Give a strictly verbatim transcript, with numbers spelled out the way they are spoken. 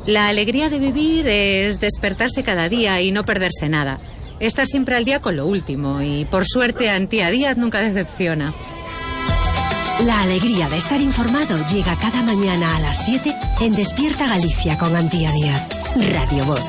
La alegría de vivir es despertarse cada día y no perderse nada. Estar siempre al día con lo último y, por suerte, Antía Díaz nunca decepciona. La alegría de estar informado llega cada mañana a las siete en Despierta Galicia con Antía Díaz. Radio Voz.